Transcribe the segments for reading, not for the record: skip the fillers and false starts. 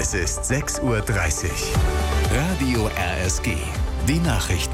Es ist 6:30 Uhr. Radio RSG. Die Nachrichten.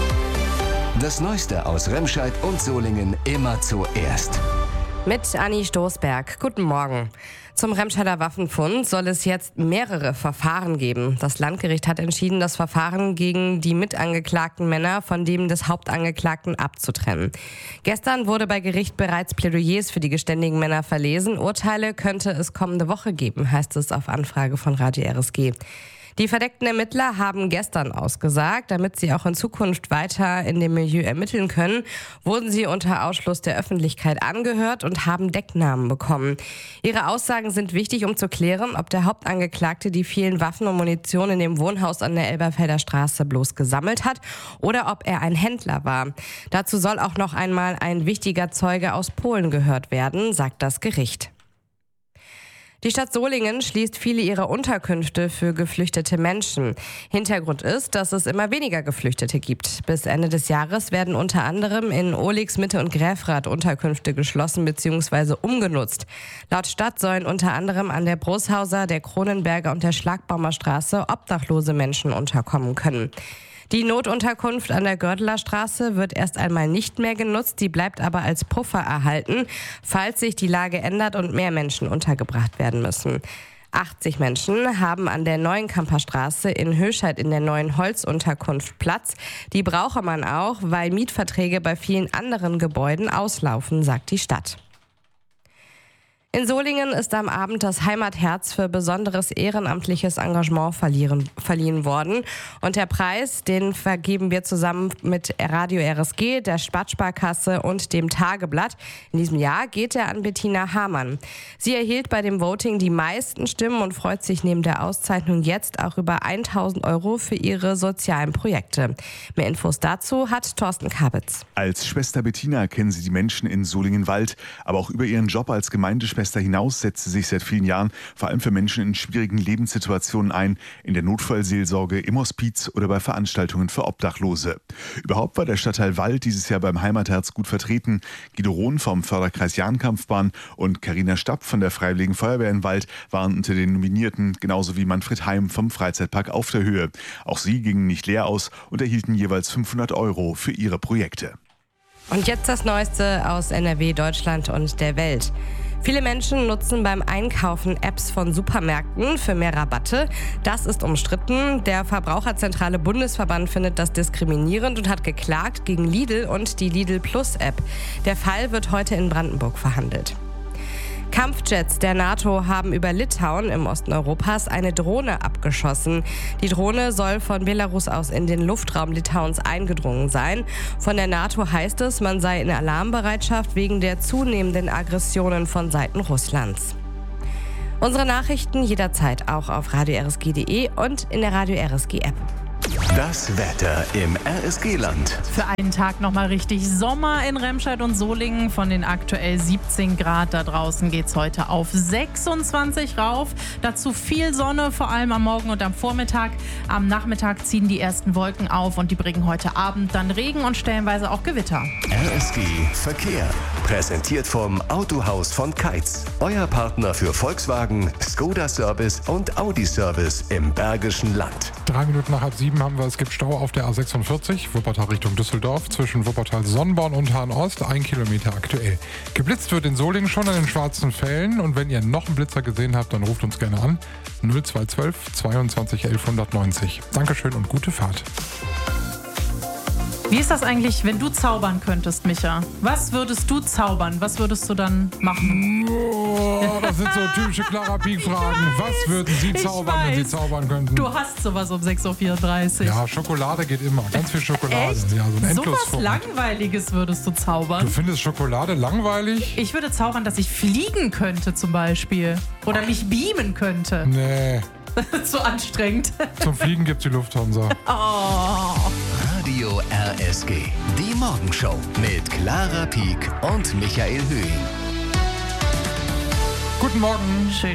Das Neueste aus Remscheid und Solingen immer zuerst. Mit Anni Stoßberg. Guten Morgen. Zum Remscheider Waffenfund soll es jetzt mehrere Verfahren geben. Das Landgericht hat entschieden, das Verfahren gegen die mitangeklagten Männer von dem des Hauptangeklagten abzutrennen. Gestern wurde bei Gericht bereits Plädoyers für die geständigen Männer verlesen. Urteile könnte es kommende Woche geben, heißt es auf Anfrage von Radio RSG. Die verdeckten Ermittler haben gestern ausgesagt, damit sie auch in Zukunft weiter in dem Milieu ermitteln können, wurden sie unter Ausschluss der Öffentlichkeit angehört und haben Decknamen bekommen. Ihre Aussagen sind wichtig, um zu klären, ob der Hauptangeklagte die vielen Waffen und Munition in dem Wohnhaus an der Elberfelder Straße bloß gesammelt hat oder ob er ein Händler war. Dazu soll auch noch einmal ein wichtiger Zeuge aus Polen gehört werden, sagt das Gericht. Die Stadt Solingen schließt viele ihrer Unterkünfte für geflüchtete Menschen. Hintergrund ist, dass es immer weniger Geflüchtete gibt. Bis Ende des Jahres werden unter anderem in Ohlix, Mitte und Gräfrath Unterkünfte geschlossen bzw. umgenutzt. Laut Stadt sollen unter anderem an der Broshauser, der Kronenberger und der Schlagbaumer Straße obdachlose Menschen unterkommen können. Die Notunterkunft an der Gördeler Straße wird erst einmal nicht mehr genutzt, die bleibt aber als Puffer erhalten, falls sich die Lage ändert und mehr Menschen untergebracht werden müssen. 80 Menschen haben an der Neuen Kamperstraße in Höscheid in der neuen Holzunterkunft Platz. Die brauche man auch, weil Mietverträge bei vielen anderen Gebäuden auslaufen, sagt die Stadt. In Solingen ist am Abend das Heimatherz für besonderes ehrenamtliches Engagement verliehen worden. Und der Preis, den vergeben wir zusammen mit Radio RSG, der Stadtsparkasse und dem Tageblatt. In diesem Jahr geht er an Bettina Hamann. Sie erhielt bei dem Voting die meisten Stimmen und freut sich neben der Auszeichnung jetzt auch über 1.000 € für ihre sozialen Projekte. Mehr Infos dazu hat Thorsten Kabitz. Als Schwester Bettina kennen sie die Menschen in Solingen-Wald, aber auch über ihren Job als Gemeindeschwester hinaus setzt sie sich seit vielen Jahren vor allem für Menschen in schwierigen Lebenssituationen ein, in der Notfallseelsorge, im Hospiz oder bei Veranstaltungen für Obdachlose. Überhaupt war der Stadtteil Wald dieses Jahr beim Heimatherz gut vertreten. Guido Rohn vom Förderkreis Jahnkampfbahn und Carina Stapp von der Freiwilligen Feuerwehr in Wald waren unter den Nominierten, genauso wie Manfred Heim vom Freizeitpark Auf der Höhe. Auch sie gingen nicht leer aus und erhielten jeweils 500 € für ihre Projekte. Und jetzt das Neueste aus NRW, Deutschland und der Welt. Viele Menschen nutzen beim Einkaufen Apps von Supermärkten für mehr Rabatte. Das ist umstritten. Der Verbraucherzentrale Bundesverband findet das diskriminierend und hat geklagt gegen Lidl und die Lidl Plus App. Der Fall wird heute in Brandenburg verhandelt. Kampfjets der NATO haben über Litauen im Osten Europas eine Drohne abgeschossen. Die Drohne soll von Belarus aus in den Luftraum Litauens eingedrungen sein. Von der NATO heißt es, man sei in Alarmbereitschaft wegen der zunehmenden Aggressionen von Seiten Russlands. Unsere Nachrichten jederzeit auch auf radio-rsg.de und in der Radio RSG App. Das Wetter im RSG-Land. Für einen Tag nochmal richtig Sommer in Remscheid und Solingen. Von den aktuell 17 Grad da draußen geht's heute auf 26 rauf. Dazu viel Sonne, vor allem am Morgen und am Vormittag. Am Nachmittag ziehen die ersten Wolken auf und die bringen heute Abend dann Regen und stellenweise auch Gewitter. RSG Verkehr. Präsentiert vom Autohaus von Keitz. Euer Partner für Volkswagen, Skoda Service und Audi Service im Bergischen Land. 3 Minuten nach halb 7 haben wir, es gibt Stau auf der A46, Wuppertal Richtung Düsseldorf, zwischen Wuppertal-Sonnenborn und Hahn-Ost, 1 Kilometer aktuell. Geblitzt wird in Solingen schon an den Schwarzen Fällen und wenn ihr noch einen Blitzer gesehen habt, dann ruft uns gerne an. 0212 22 11 190. Dankeschön und gute Fahrt. Wie ist das eigentlich, wenn du zaubern könntest, Micha? Was würdest du zaubern? Was würdest du dann machen? Oh, das sind so typische Clara Pieck-Fragen. Was würden Sie zaubern, wenn Sie zaubern könnten? Du hast sowas um 6:34 Uhr. Ja, Schokolade geht immer. Ganz viel Schokolade. Echt? Ja, so ein So was Endlosvorrat. Langweiliges würdest du zaubern? Du findest Schokolade langweilig? Ich würde zaubern, dass ich fliegen könnte zum Beispiel. Oder mich beamen könnte. Nee. Zu anstrengend. Zum Fliegen gibt's die Lufthansa. Oh. Radio RSG. Die Morgenshow mit Clara Pieck und Michael Höhing. Guten Morgen. Schön.